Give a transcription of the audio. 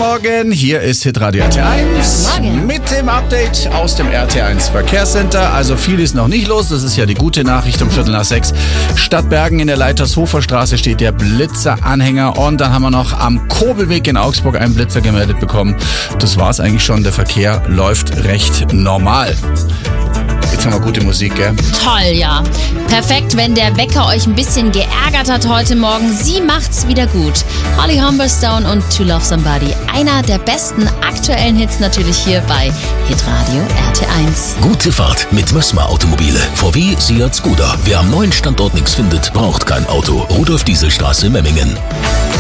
Morgen, hier ist Hitradio RT1 mit dem Update aus dem RT1 Verkehrscenter. Also viel ist noch nicht los, das ist ja die gute Nachricht um 5:45. Stadt Bergen in der Leitershofer Straße steht der Blitzeranhänger und dann haben wir noch am Kobelweg in Augsburg einen Blitzer gemeldet bekommen. Das war's eigentlich schon, der Verkehr läuft recht normal. Jetzt haben wir gute Musik, gell? Toll, ja. Perfekt, wenn der Wecker euch ein bisschen geärgert hat heute Morgen. Sie macht's wieder gut. Holly Humberstone und To Love Somebody. Einer der besten aktuellen Hits natürlich hier bei Hitradio RT1. Gute Fahrt mit Mössmer Automobile. VW, Seat, Skoda. Wer am neuen Standort nichts findet, braucht kein Auto. Rudolf-Diesel-Straße, Memmingen.